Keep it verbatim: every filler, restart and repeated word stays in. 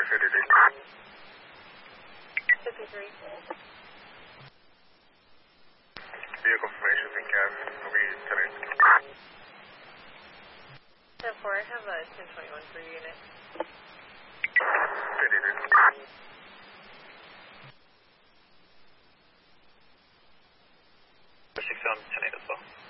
fifty-three. fifty-three. Vehicle formation, think cab, will be ten eight. ten four, I have a ten twenty-one for your unit. fifty-three. six seven, ten eight as well.